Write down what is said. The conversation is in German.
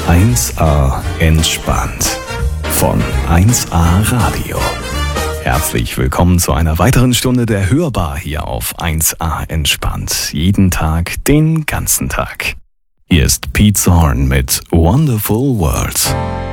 1A entspannt von 1A Radio. Herzlich willkommen zu einer weiteren Stunde der Hörbar hier auf 1A entspannt. Jeden Tag, den ganzen Tag. Hier ist Pete Zorn mit Wonderful World.